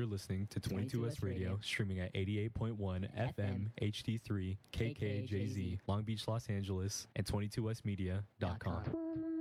You're listening to 22S Radio, streaming at 88.1 FM HD3 KKJZ, Long Beach, Los Angeles, and 22smedia.com.